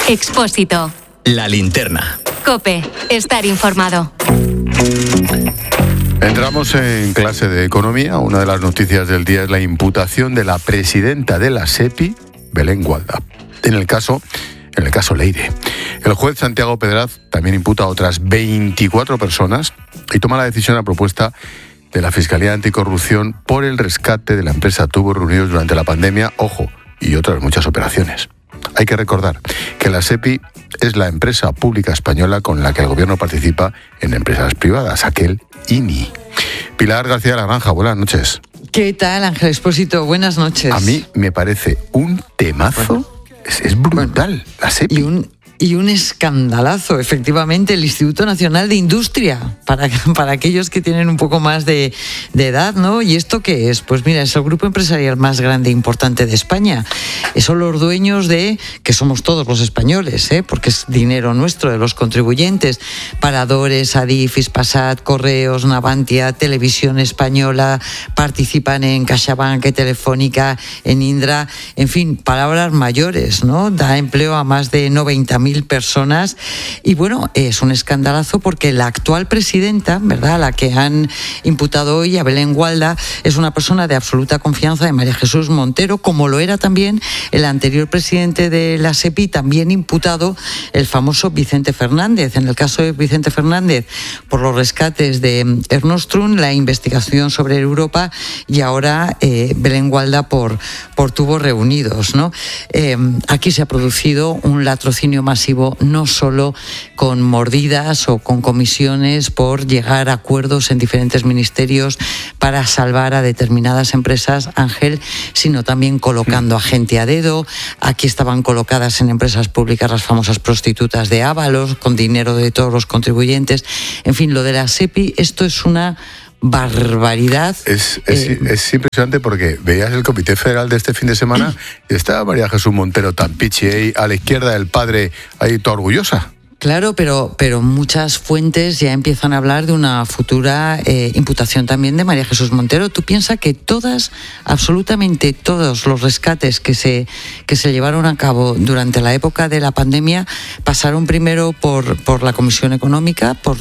Expósito. La linterna. COPE. Estar informado. Entramos en clase de economía. Una de las noticias del día es la imputación de la presidenta de la SEPI, Belén Gualda, en el caso Leire. El juez Santiago Pedraz también imputa a otras 24 personas y toma la decisión a propuesta de la Fiscalía Anticorrupción por el rescate de la empresa Tubos Reunidos durante la pandemia, ojo, y otras muchas operaciones. Hay que recordar que la SEPI es la empresa pública española con la que el gobierno participa en empresas privadas, aquel INI. Pilar García de la Granja, buenas noches. ¿Qué tal, Ángel Expósito? Buenas noches. A mí me parece un temazo, es brutal, la SEPI. Y un escandalazo, efectivamente, el Instituto Nacional de Industria, para aquellos que tienen un poco más de edad, ¿no? ¿Y esto qué es? Pues mira, es el grupo empresarial más grande e importante de España. Son los dueños de, que somos todos los españoles, porque es dinero nuestro, de los contribuyentes, Paradores, Adif, Hispasat, Correos, Navantia, Televisión Española, participan en CaixaBank, Telefónica, en Indra, en fin, palabras mayores, ¿no? Da empleo a más de 90.000 personas y bueno, es un escandalazo porque la actual presidenta, ¿verdad?, la que han imputado hoy, a Belén Gualda, es una persona de absoluta confianza de María Jesús Montero, como lo era también el anterior presidente de la SEPI, también imputado el famoso Vicente Fernández. En el caso de Vicente Fernández, por los rescates de Ernostrum, la investigación sobre Europa y ahora Belén Gualda por Tubos Reunidos, ¿no? Aquí se ha producido un latrocinio masivo, no solo con mordidas o con comisiones por llegar a acuerdos en diferentes ministerios para salvar a determinadas empresas, Ángel, sino también colocando a gente a dedo. Aquí estaban colocadas en empresas públicas las famosas prostitutas de Ábalos, con dinero de todos los contribuyentes. En fin, lo de la SEPI, esto es una barbaridad. Es impresionante porque veías el Comité Federal de este fin de semana y estaba María Jesús Montero tan pichi ahí, a la izquierda del padre, ahí toda orgullosa. Claro, pero muchas fuentes ya empiezan a hablar de una futura imputación también de María Jesús Montero. Tú piensas que absolutamente todos los rescates que se llevaron a cabo durante la época de la pandemia pasaron primero por la Comisión Económica, por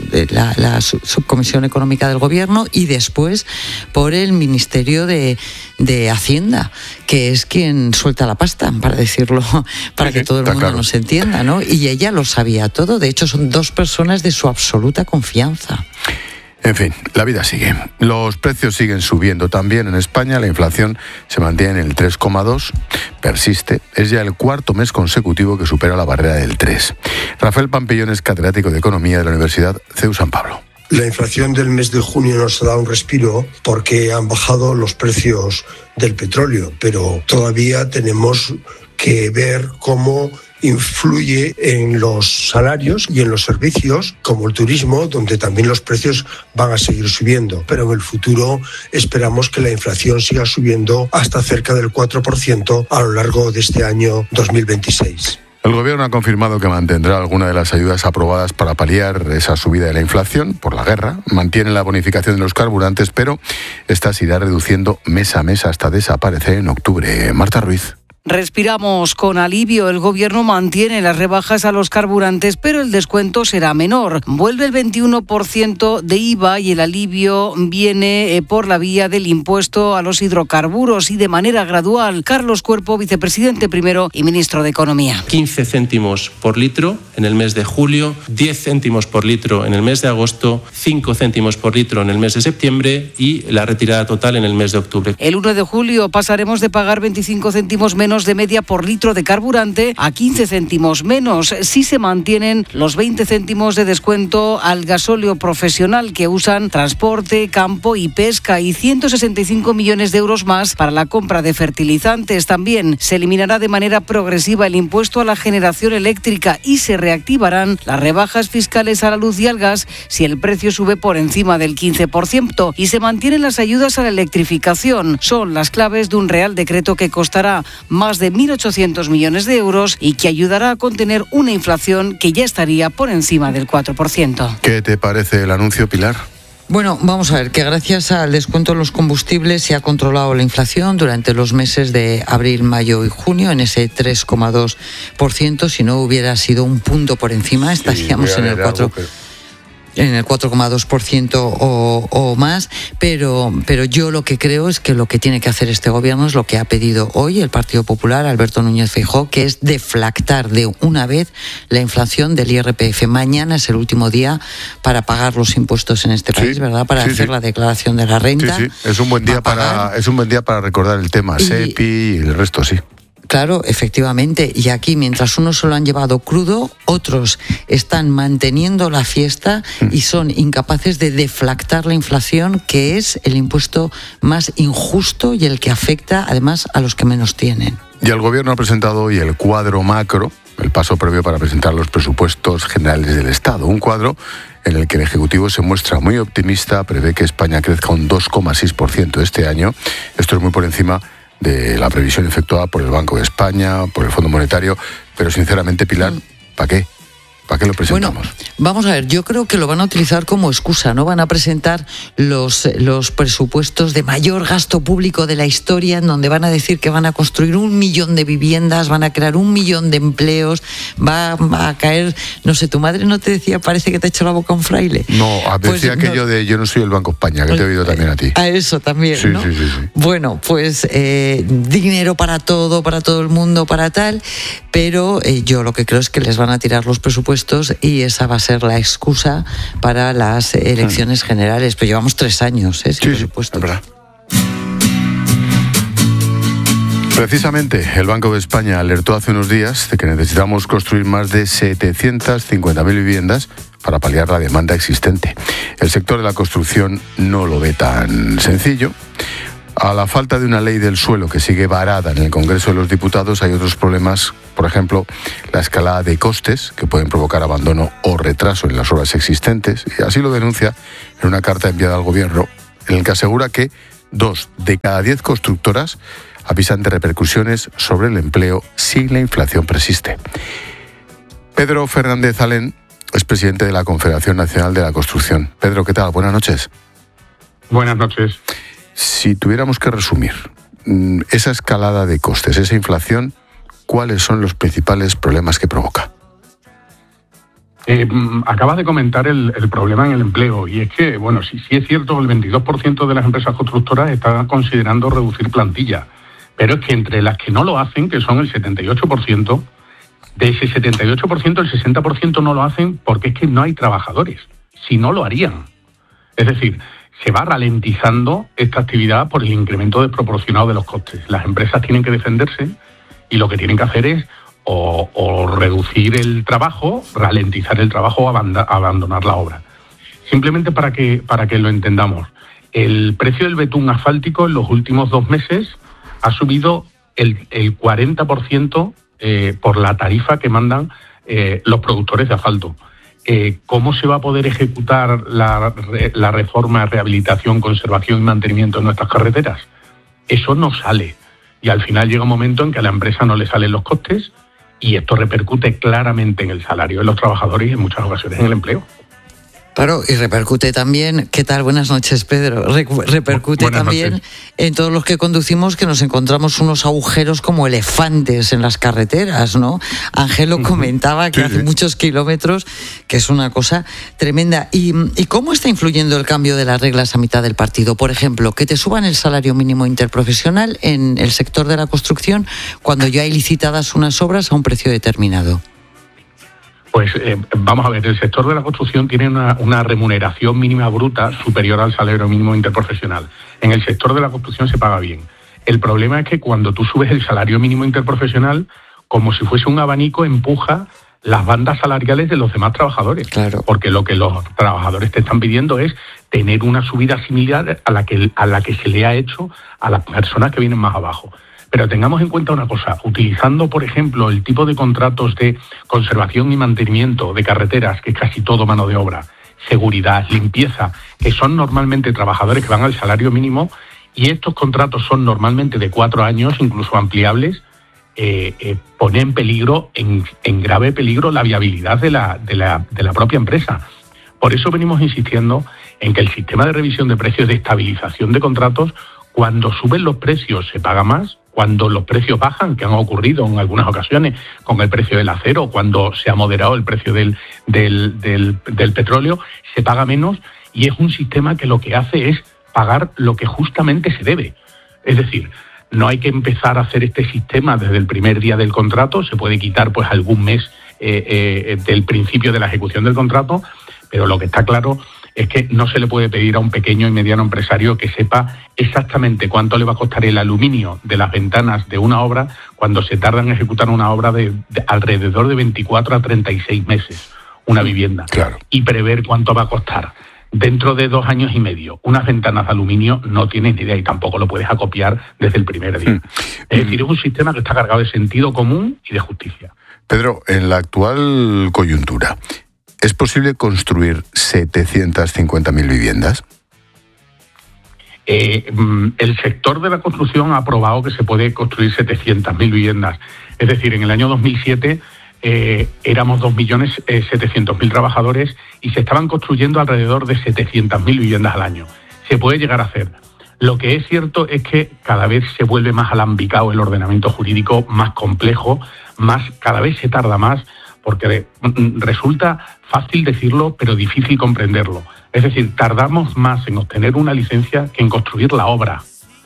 la Subcomisión Económica del Gobierno y después por el Ministerio de Hacienda, que es quien suelta la pasta, para decirlo, para que todo el mundo nos entienda, ¿no? Y ella lo sabía todo. De hecho, son dos personas de su absoluta confianza. En fin, la vida sigue. Los precios siguen subiendo también en España. La inflación se mantiene en el 3,2, persiste. Es ya el cuarto mes consecutivo que supera la barrera del 3. Rafael Pampillón es catedrático de Economía de la Universidad CEU San Pablo. La inflación del mes de junio nos da un respiro porque han bajado los precios del petróleo, pero todavía tenemos que ver cómo influye en los salarios y en los servicios, como el turismo, donde también los precios van a seguir subiendo. Pero en el futuro esperamos que la inflación siga subiendo hasta cerca del 4% a lo largo de este año 2026. El Gobierno ha confirmado que mantendrá alguna de las ayudas aprobadas para paliar esa subida de la inflación por la guerra. Mantiene la bonificación de los carburantes, pero esta se irá reduciendo mes a mes hasta desaparecer en octubre. Marta Ruiz. Respiramos con alivio. El Gobierno mantiene las rebajas a los carburantes, pero el descuento será menor. Vuelve el 21% de IVA y el alivio viene por la vía del impuesto a los hidrocarburos y de manera gradual. Carlos Cuerpo, vicepresidente primero y ministro de Economía. 15 céntimos por litro en el mes de julio, 10 céntimos por litro en el mes de agosto, 5 céntimos por litro en el mes de septiembre y la retirada total en el mes de octubre. El 1 de julio pasaremos de pagar 25 céntimos menos de media por litro de carburante a 15 céntimos menos, si se mantienen los 20 céntimos de descuento al gasóleo profesional que usan transporte, campo y pesca, y 165 millones de euros más para la compra de fertilizantes. También se eliminará de manera progresiva el impuesto a la generación eléctrica y se reactivarán las rebajas fiscales a la luz y al gas si el precio sube por encima del 15%, y se mantienen las ayudas a la electrificación. Son las claves de un Real Decreto que costará más de 1.800 millones de euros y que ayudará a contener una inflación que ya estaría por encima del 4%. ¿Qué te parece el anuncio, Pilar? Bueno, vamos a ver, que gracias al descuento en los combustibles se ha controlado la inflación durante los meses de abril, mayo y junio en ese 3,2%. Si no hubiera sido un punto por encima, estaríamos en el 4,2% o más, pero yo lo que creo es que lo que tiene que hacer este gobierno es lo que ha pedido hoy el Partido Popular, Alberto Núñez Feijóo, que es deflactar de una vez la inflación del IRPF. Mañana es el último día para pagar los impuestos en este país, ¿verdad? Para hacer la declaración de la renta. Sí. Es un buen día para recordar el tema SEPI y el resto, sí. Claro, efectivamente, y aquí mientras unos se lo han llevado crudo, otros están manteniendo la fiesta y son incapaces de deflactar la inflación, que es el impuesto más injusto y el que afecta además a los que menos tienen. Y el Gobierno ha presentado hoy el cuadro macro, el paso previo para presentar los presupuestos generales del Estado. Un cuadro en el que el Ejecutivo se muestra muy optimista, prevé que España crezca un 2,6% este año. Esto es muy por encima de la previsión efectuada por el Banco de España, por el Fondo Monetario, pero sinceramente, Pilar, ¿para qué? ¿Para qué lo presentamos? Bueno, vamos a ver, yo creo que lo van a utilizar como excusa, ¿no? Van a presentar los presupuestos de mayor gasto público de la historia, en donde van a decir que van a construir 1 millón de viviendas, van a crear 1 millón de empleos, va a caer, no sé, tu madre no te decía, parece que te ha hecho la boca un fraile. No, decía aquello de yo no soy el Banco España, que te he oído también a ti. A eso también, sí, ¿no? Sí. Bueno, pues dinero para todo el mundo, para tal, pero yo lo que creo es que les van a tirar los presupuestos y esa va a ser la excusa para las elecciones generales. Pero llevamos 3 años sin presupuestos. Es verdad. Precisamente, el Banco de España alertó hace unos días de que necesitamos construir más de 750.000 viviendas para paliar la demanda existente. El sector de la construcción no lo ve tan sencillo. A la falta de una ley del suelo que sigue varada en el Congreso de los Diputados, hay otros problemas, por ejemplo, la escalada de costes que pueden provocar abandono o retraso en las obras existentes. Y así lo denuncia en una carta enviada al Gobierno, en la que asegura que 2 de cada 10 constructoras avisan de repercusiones sobre el empleo si la inflación persiste. Pedro Fernández Alén es presidente de la Confederación Nacional de la Construcción. Pedro, ¿qué tal? Buenas noches. Buenas noches. Si tuviéramos que resumir esa escalada de costes, esa inflación, ¿cuáles son los principales problemas que provoca? Acabas de comentar el problema en el empleo, y es que, bueno, sí es cierto que el 22% de las empresas constructoras están considerando reducir plantilla, pero es que entre las que no lo hacen, que son el 78%, de ese 78%, el 60% no lo hacen porque es que no hay trabajadores, si no lo harían. Es decir, se va ralentizando esta actividad por el incremento desproporcionado de los costes. Las empresas tienen que defenderse y lo que tienen que hacer es o reducir el trabajo, ralentizar el trabajo o abandonar la obra. Simplemente para que lo entendamos, el precio del betún asfáltico en los últimos 2 meses ha subido el 40% por la tarifa que mandan los productores de asfalto. ¿Cómo se va a poder ejecutar la reforma, rehabilitación, conservación y mantenimiento de nuestras carreteras? Eso no sale. Y al final llega un momento en que a la empresa no le salen los costes y esto repercute claramente en el salario de los trabajadores y en muchas ocasiones en el empleo. Claro, y repercute también, ¿qué tal? Buenas noches, Pedro. Repercute Buenas también noches. En todos los que conducimos, que nos encontramos unos agujeros como elefantes en las carreteras, ¿no? Ángel lo comentaba, que hace muchos kilómetros, que es una cosa tremenda. ¿Y cómo está influyendo el cambio de las reglas a mitad del partido? Por ejemplo, que te suban el salario mínimo interprofesional en el sector de la construcción cuando ya hay licitadas unas obras a un precio determinado. Pues vamos a ver, el sector de la construcción tiene una remuneración mínima bruta superior al salario mínimo interprofesional. En el sector de la construcción se paga bien. El problema es que cuando tú subes el salario mínimo interprofesional, como si fuese un abanico, empuja las bandas salariales de los demás trabajadores. Claro. Porque lo que los trabajadores te están pidiendo es tener una subida similar a la que se le ha hecho a las personas que vienen más abajo. Pero tengamos en cuenta una cosa, utilizando, por ejemplo, el tipo de contratos de conservación y mantenimiento de carreteras, que es casi todo mano de obra, seguridad, limpieza, que son normalmente trabajadores que van al salario mínimo, y estos contratos son normalmente de 4 años, incluso ampliables, pone en peligro, en grave peligro, la viabilidad de la propia empresa. Por eso venimos insistiendo en que el sistema de revisión de precios, de estabilización de contratos, cuando suben los precios se paga más, cuando los precios bajan, que han ocurrido en algunas ocasiones con el precio del acero, cuando se ha moderado el precio del petróleo, se paga menos, y es un sistema que lo que hace es pagar lo que justamente se debe. Es decir, no hay que empezar a hacer este sistema desde el primer día del contrato, se puede quitar pues algún mes del principio de la ejecución del contrato, pero lo que está claro es que no se le puede pedir a un pequeño y mediano empresario que sepa exactamente cuánto le va a costar el aluminio de las ventanas de una obra cuando se tarda en ejecutar una obra de alrededor de 24 a 36 meses, una vivienda. Claro. Y prever cuánto va a costar dentro de 2 años y medio unas ventanas de aluminio, no tienes ni idea, y tampoco lo puedes acopiar desde el primer día. Es decir, es un sistema que está cargado de sentido común y de justicia. Pedro, en la actual coyuntura, ¿es posible construir 750.000 viviendas? El sector de la construcción ha aprobado que se puede construir 700.000 viviendas. Es decir, en el año 2007 éramos 2.700.000 trabajadores y se estaban construyendo alrededor de 700.000 viviendas al año. Se puede llegar a hacer. Lo que es cierto es que cada vez se vuelve más alambicado el ordenamiento jurídico, más complejo, cada vez se tarda más, porque resulta fácil decirlo, pero difícil comprenderlo. Es decir, tardamos más en obtener una licencia que en construir la obra.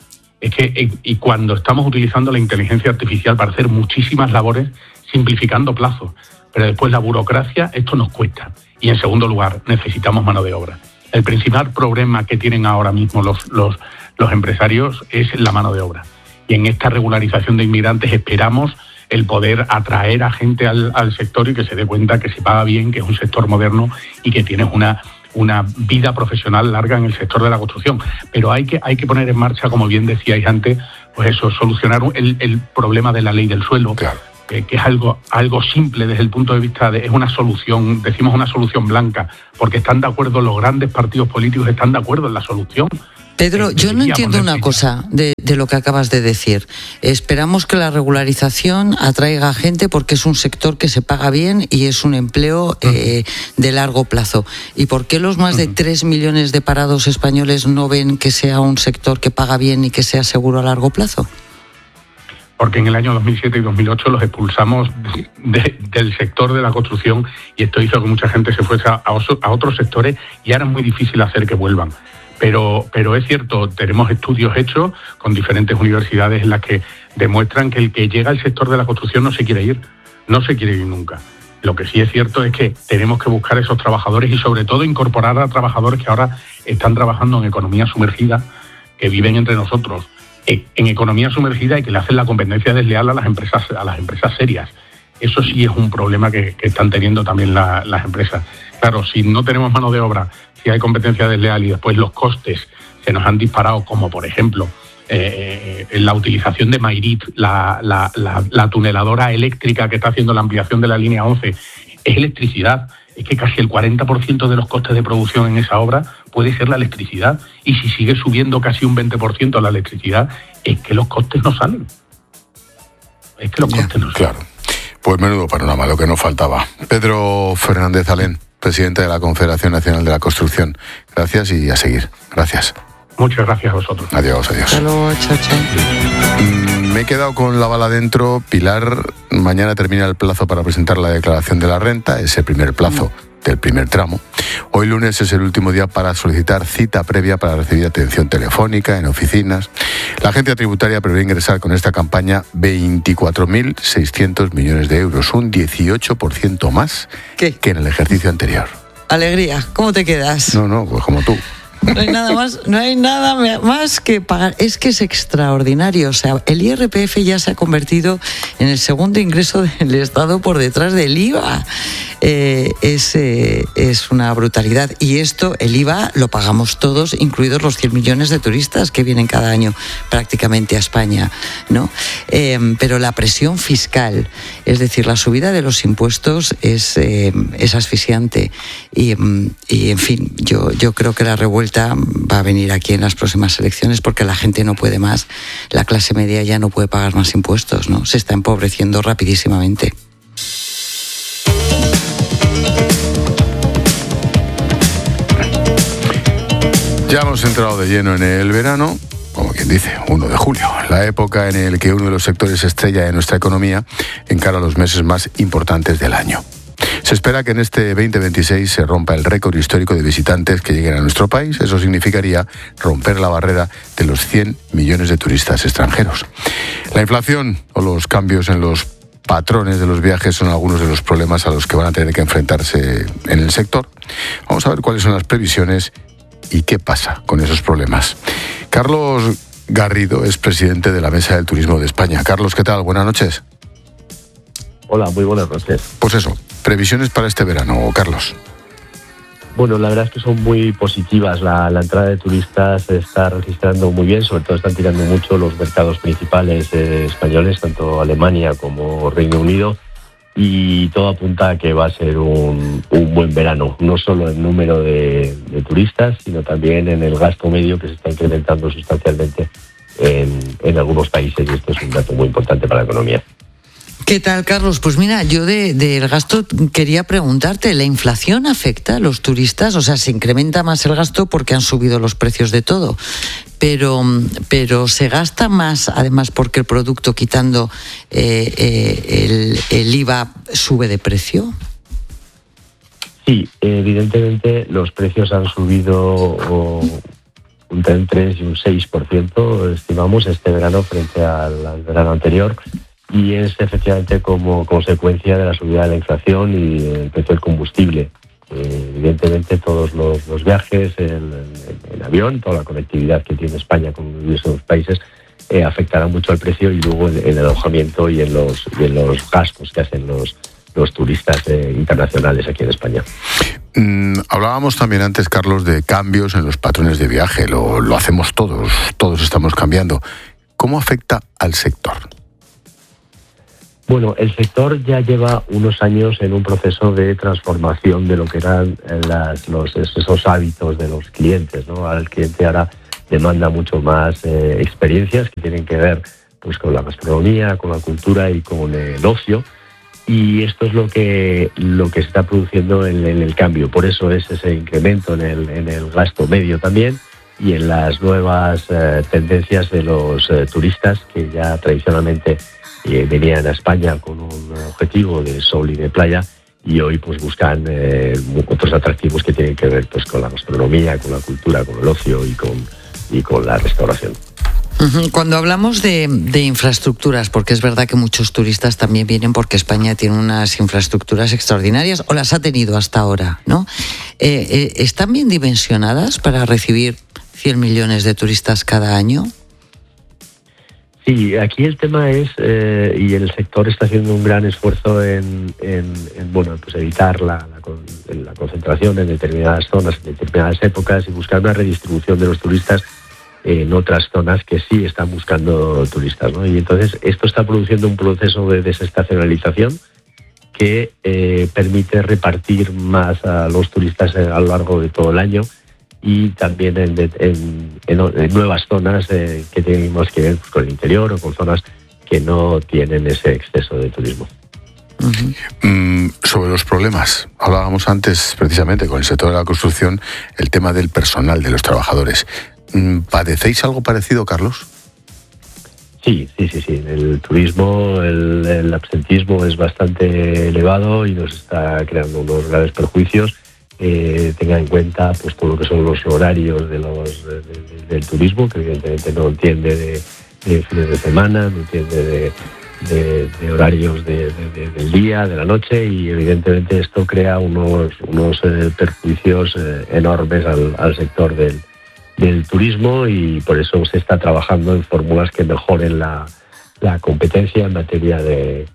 Y cuando estamos utilizando la inteligencia artificial para hacer muchísimas labores, simplificando plazos, pero después la burocracia, esto nos cuesta. Y en segundo lugar, necesitamos mano de obra. El principal problema que tienen ahora mismo los empresarios es la mano de obra. Y en esta regularización de inmigrantes esperamos el poder atraer a gente al sector y que se dé cuenta que se paga bien, que es un sector moderno y que tienes una vida profesional larga en el sector de la construcción. Pero hay que poner en marcha, como bien decíais antes, pues eso, solucionar el problema de la ley del suelo. Claro. Que es algo simple desde el punto de vista es una solución, decimos una solución blanca, porque están de acuerdo, los grandes partidos políticos están de acuerdo en la solución. Pedro, yo no entiendo una cosa de lo que acabas de decir. Esperamos que la regularización atraiga gente porque es un sector que se paga bien y es un empleo de largo plazo. ¿Y por qué los más de 3 millones de parados españoles no ven que sea un sector que paga bien y que sea seguro a largo plazo? Porque en el año 2007 y 2008 los expulsamos del sector de la construcción y esto hizo que mucha gente se fuese a otros sectores y ahora es muy difícil hacer que vuelvan. Pero es cierto, tenemos estudios hechos con diferentes universidades en las que demuestran que el que llega al sector de la construcción no se quiere ir nunca. Lo que sí es cierto es que tenemos que buscar esos trabajadores y sobre todo incorporar a trabajadores que ahora están trabajando en economía sumergida, que viven entre nosotros, en economía sumergida y que le hacen la competencia desleal a las empresas serias. Eso sí es un problema que están teniendo también las empresas. Claro, si no tenemos mano de obra, si hay competencia desleal y después los costes se nos han disparado, como por ejemplo la utilización de Mayrit, la tuneladora eléctrica que está haciendo la ampliación de la línea 11, es electricidad. Es que casi el 40% de los costes de producción en esa obra puede ser la electricidad. Y si sigue subiendo casi un 20% la electricidad, es que los costes no salen. Claro. Pues menudo panorama, lo que nos faltaba. Pedro Fernández Alén, presidente de la Confederación Nacional de la Construcción. Gracias y a seguir. Gracias. Muchas gracias a vosotros. Adiós. Hasta luego, chao. Me he quedado con la bala dentro. Pilar, mañana termina el plazo para presentar la declaración de la renta, es el primer plazo del primer tramo. Hoy lunes es el último día para solicitar cita previa para recibir atención telefónica en oficinas. La agencia tributaria prevé ingresar con esta campaña 24.600 millones de euros, un 18% más que en el ejercicio anterior. Alegría, ¿cómo te quedas? No, pues como tú. No hay nada más que pagar. Es que es extraordinario. O sea, el IRPF ya se ha convertido en el segundo ingreso del Estado por detrás del IVA. Es una brutalidad. Y esto, el IVA, lo pagamos todos, incluidos los 100 millones de turistas que vienen cada año prácticamente a España, ¿no? Pero la presión fiscal, es decir, la subida de los impuestos es asfixiante. Y en fin, yo creo que la revuelta va a venir aquí en las próximas elecciones porque la gente no puede más, la clase media ya no puede pagar más impuestos, ¿no? Se está empobreciendo rapidísimamente. Ya hemos entrado de lleno en el verano, como quien dice, 1 de julio, la época en la que uno de los sectores estrella de nuestra economía encara los meses más importantes del año. Se espera que en este 2026 se rompa el récord histórico de visitantes que lleguen a nuestro país. Eso significaría romper la barrera de los 100 millones de turistas extranjeros. La inflación o los cambios en los patrones de los viajes son algunos de los problemas a los que van a tener que enfrentarse en el sector. Vamos a ver cuáles son las previsiones y qué pasa con esos problemas. Carlos Garrido es presidente de la Mesa del Turismo de España. Carlos, ¿qué tal? Buenas noches. Hola, muy buenas noches. Pues eso, previsiones para este verano, Carlos. Bueno, la verdad es que son muy positivas. La entrada de turistas se está registrando muy bien, sobre todo están tirando mucho los mercados principales españoles, tanto Alemania como Reino Unido, y todo apunta a que va a ser un buen verano, no solo en número de turistas, sino también en el gasto medio, que se está incrementando sustancialmente en algunos países, y esto es un dato muy importante para la economía. ¿Qué tal, Carlos? Pues mira, yo del gasto quería preguntarte, ¿la inflación afecta a los turistas? O sea, se incrementa más el gasto porque han subido los precios de todo, pero ¿se gasta más además porque el producto, quitando el IVA, sube de precio? Sí, evidentemente los precios han subido entre un 3 y un 6%, estimamos, este verano frente al verano anterior. Y es efectivamente como consecuencia de la subida de la inflación y el precio del combustible. Evidentemente todos los viajes en avión, toda la conectividad que tiene España con esos países afectará mucho al precio, y luego en el alojamiento y en los gastos que hacen los turistas internacionales aquí en España. Hablábamos también antes, Carlos, de cambios en los patrones de viaje. Lo hacemos todos estamos cambiando. ¿Cómo afecta al sector? Bueno, el sector ya lleva unos años en un proceso de transformación de lo que eran esos hábitos de los clientes, ¿no? El cliente ahora demanda mucho más experiencias que tienen que ver pues con la gastronomía, con la cultura y con el ocio, y esto es lo que se está produciendo en el cambio. Por eso es ese incremento en el gasto medio también, y en las nuevas tendencias de los turistas que ya tradicionalmente venían a España con un objetivo de sol y de playa, y hoy pues buscan otros atractivos que tienen que ver pues con la gastronomía, con la cultura, con el ocio y con la restauración. Cuando hablamos de infraestructuras, porque es verdad que muchos turistas también vienen porque España tiene unas infraestructuras extraordinarias, o las ha tenido hasta ahora, ¿no? ¿Están bien dimensionadas para recibir 100 millones de turistas cada año? Sí, aquí el tema es, y el sector está haciendo un gran esfuerzo en evitar la concentración en determinadas zonas, en determinadas épocas, y buscar una redistribución de los turistas en otras zonas que sí están buscando turistas, ¿no? Y entonces esto está produciendo un proceso de desestacionalización que permite repartir más a los turistas a lo largo de todo el año, y también en nuevas zonas que tenemos que ver con el interior o con zonas que no tienen ese exceso de turismo. Sobre los problemas, hablábamos antes precisamente con el sector de la construcción, el tema del personal, de los trabajadores. ¿Padecéis algo parecido, Carlos? Sí. El turismo, el absentismo es bastante elevado y nos está creando unos graves perjuicios. Tenga en cuenta pues todo lo que son los horarios del turismo, que evidentemente no entiende de fines de semana, no entiende de horarios del día, de la noche, y evidentemente esto crea unos perjuicios enormes al sector del turismo, y por eso se está trabajando en fórmulas que mejoren la competencia en materia de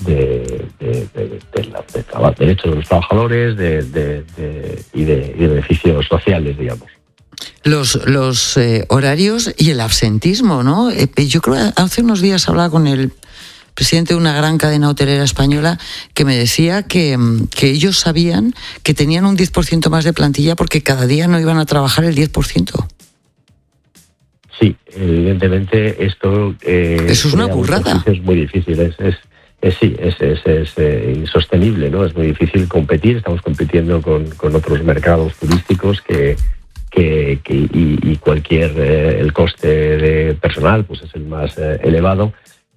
derechos de los trabajadores y de beneficios sociales, digamos. Los horarios y el absentismo, ¿no? Yo creo que hace unos días hablaba con el presidente de una gran cadena hotelera española que me decía que ellos sabían que tenían un 10% más de plantilla porque cada día no iban a trabajar el 10%. Sí, evidentemente esto eso es una burrada. Es muy difícil, es insostenible, ¿no? Es muy difícil competir. Estamos compitiendo con otros mercados turísticos que y cualquier el coste de personal pues es el más elevado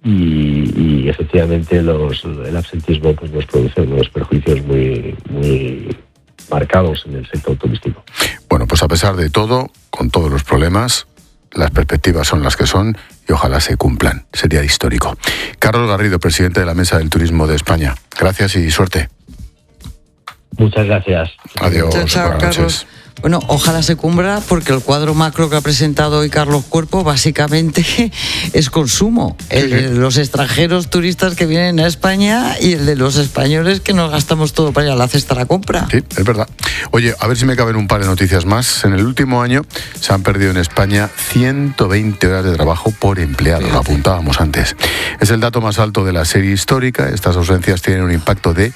y efectivamente el absentismo pues nos produce unos perjuicios muy marcados en el sector turístico. Bueno, pues a pesar de todo, con todos los problemas, las perspectivas son las que son y ojalá se cumplan. Sería histórico. Carlos Garrido, presidente de la Mesa del Turismo de España. Gracias y suerte. Muchas gracias. Adiós. Chao, buenas Carlos. noches. Bueno, ojalá se cumpla porque el cuadro macro que ha presentado hoy Carlos Cuerpo básicamente es consumo. El de los extranjeros turistas que vienen a España y el de los españoles que nos gastamos todo para ir a la cesta a la compra. Sí, es verdad. Oye, a ver si me caben un par de noticias más. En el último año se han perdido en España 120 horas de trabajo por empleado. Lo apuntábamos antes. Es el dato más alto de la serie histórica. Estas ausencias tienen un impacto de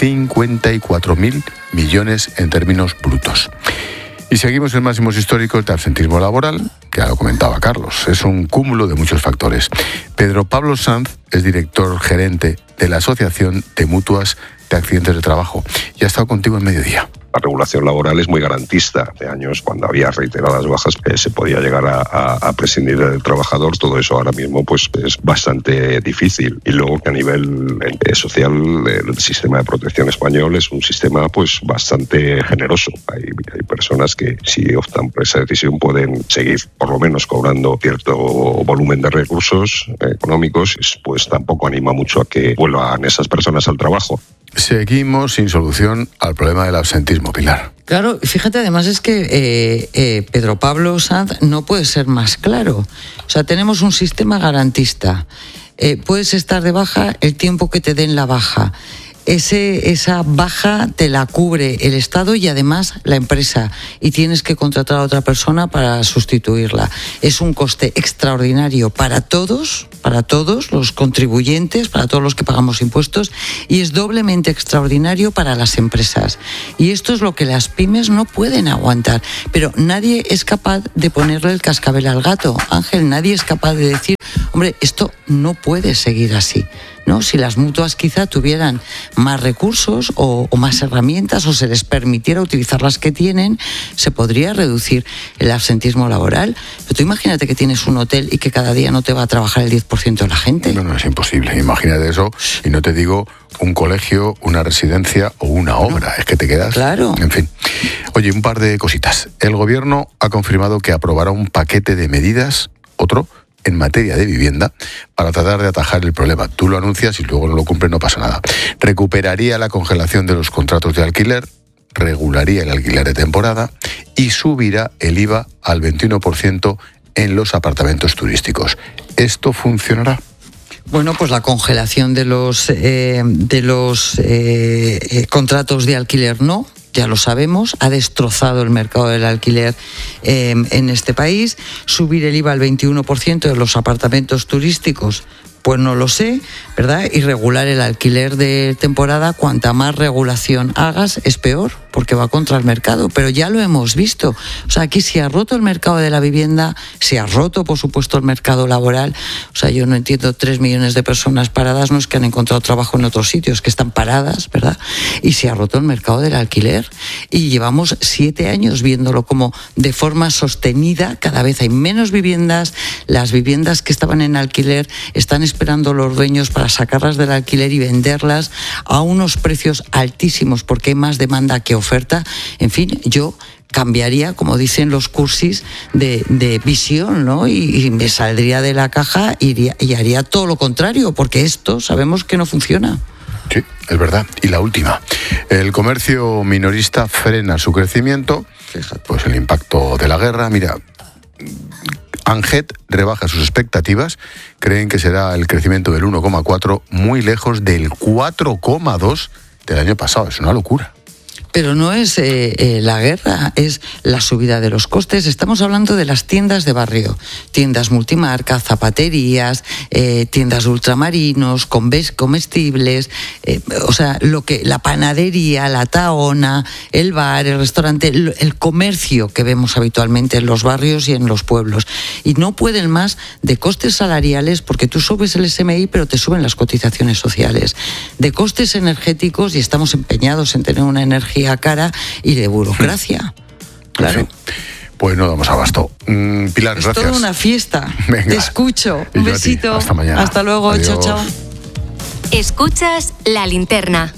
54.000 millones en términos brutos. Y seguimos en máximos históricos de absentismo laboral, que ya lo comentaba Carlos, es un cúmulo de muchos factores. Pedro Pablo Sanz es director gerente de la Asociación de Mutuas de Accidentes de Trabajo y ha estado contigo en Mediodía. La regulación laboral es muy garantista. Hace años, cuando había reiteradas bajas, se podía llegar a prescindir del trabajador. Todo eso ahora mismo pues es bastante difícil. Y luego que a nivel social el sistema de protección español es un sistema pues bastante generoso. Hay personas que si optan por esa decisión pueden seguir por lo menos cobrando cierto volumen de recursos económicos, pues tampoco anima mucho a que vuelvan esas personas al trabajo. Seguimos sin solución al problema del absentismo, Pilar. Claro, fíjate, además es que Pedro Pablo Sanz no puede ser más claro. O sea, tenemos un sistema garantista. Puedes estar de baja el tiempo que te den la baja. Esa baja te la cubre el Estado y además la empresa y tienes que contratar a otra persona para sustituirla. Es un coste extraordinario para todos los contribuyentes, para todos los que pagamos impuestos y es doblemente extraordinario para las empresas. Y esto es lo que las pymes no pueden aguantar. Pero nadie es capaz de ponerle el cascabel al gato. Ángel, nadie es capaz de decir, hombre, esto no puede seguir así, ¿no? Si las mutuas quizá tuvieran más recursos o más herramientas o se les permitiera utilizar las que tienen, se podría reducir el absentismo laboral. Pero tú imagínate que tienes un hotel y que cada día no te va a trabajar el 10% de la gente. No, es imposible. Imagínate eso y no te digo un colegio, una residencia o una obra. Es que te quedas... Claro. En fin. Oye, un par de cositas. El gobierno ha confirmado que aprobará un paquete de medidas, otro, en materia de vivienda para tratar de atajar el problema. Tú lo anuncias y luego no lo cumples, no pasa nada. Recuperaría la congelación de los contratos de alquiler, regularía el alquiler de temporada y subirá el IVA al 21% en los apartamentos turísticos. ¿Esto funcionará? Bueno, pues la congelación de los contratos de alquiler no. Ya lo sabemos, ha destrozado el mercado del alquiler en este país. Subir el IVA al 21% de los apartamentos turísticos, pues no lo sé, ¿verdad? Y regular el alquiler de temporada, cuanta más regulación hagas, es peor, porque va contra el mercado. Pero ya lo hemos visto. O sea, aquí se ha roto el mercado de la vivienda, se ha roto, por supuesto, el mercado laboral. O sea, yo no entiendo 3 millones de personas paradas, no es que han encontrado trabajo en otros sitios, que están paradas, ¿verdad? Y se ha roto el mercado del alquiler. Y llevamos 7 años viéndolo como de forma sostenida, cada vez hay menos viviendas, las viviendas que estaban en alquiler están esperando los dueños para sacarlas del alquiler y venderlas a unos precios altísimos porque hay más demanda que oferta. En fin, yo cambiaría, como dicen los cursis, de visión, ¿no? Y me saldría de la caja y haría todo lo contrario, porque esto sabemos que no funciona. Sí, es verdad. Y la última, el comercio minorista frena su crecimiento. Fíjate, pues el impacto de la guerra. Mira, ANGET rebaja sus expectativas, creen que será el crecimiento del 1,4, muy lejos del 4,2 del año pasado. Es una locura. Pero no es la guerra, es la subida de los costes. Estamos hablando de las tiendas de barrio, tiendas multimarca, zapaterías, tiendas de ultramarinos, comestibles, o sea, la panadería, la taona, el bar, el restaurante, el comercio que vemos habitualmente en los barrios y en los pueblos. Y no pueden más de costes salariales, porque tú subes el SMI, pero te suben las cotizaciones sociales. De costes energéticos, y estamos empeñados en tener una energía cara, y de burocracia. Claro. En fin. pues no damos abasto. Pilar, es gracias. toda una fiesta. Venga. Te escucho. Un besito. Hasta mañana. Hasta luego. Adiós. Chao, chao. Escuchas La Linterna.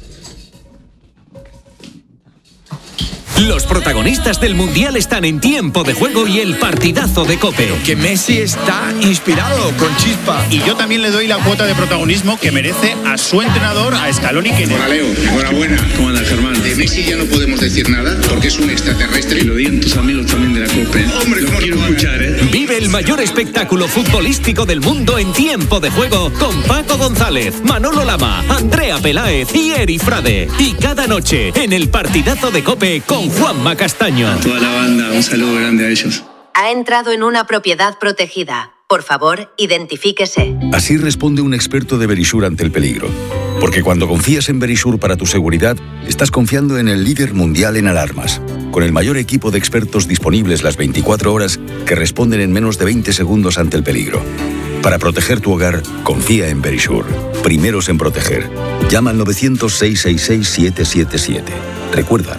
Los protagonistas del Mundial están en Tiempo de Juego y el partidazo de COPE. Que Messi está inspirado, con chispa. Y yo también le doy la cuota de protagonismo que merece a su entrenador, a Scaloni. Hola Leo, enhorabuena. ¿Cómo anda, Germán? De Messi ya no podemos decir nada porque es un extraterrestre. Y lo digan tus amigos también de la COPE. Hombre, ¿cómo quiero escuchar, Vive el mayor espectáculo futbolístico del mundo en Tiempo de Juego con Paco González, Manolo Lama, Andrea Peláez y Eri Frade. Y cada noche en el partidazo de COPE con Juanma Castaño. A toda la banda, un saludo grande a ellos. Ha entrado en una propiedad protegida. Por favor, identifíquese. Así responde un experto de Verisure ante el peligro. Porque cuando confías en Verisure para tu seguridad, estás confiando en el líder mundial en alarmas. Con el mayor equipo de expertos disponibles las 24 horas que responden en menos de 20 segundos ante el peligro. Para proteger tu hogar, confía en Verisure. Primeros en proteger. Llama al 900-666-777. Recuerda,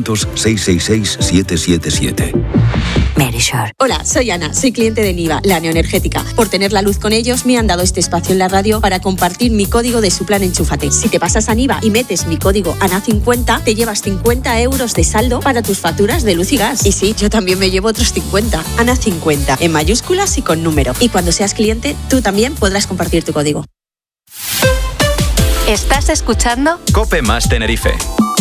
900-666-777. Verisure. Hola, soy Ana, soy cliente de Niva, la neoenergética. Por tener la luz con ellos, me han dado este espacio en la radio para compartir mi código de su plan Enchúfate. Si te pasas a Niva y metes mi código ANA50, te llevas 50 euros de saldo para tus facturas de luz y gas. Y sí, yo también me llevo otros 50. ANA50, en mayúsculas y con número. Y cuando seas cliente, tú también podrás compartir tu código. ¿Estás escuchando? COPE más Tenerife.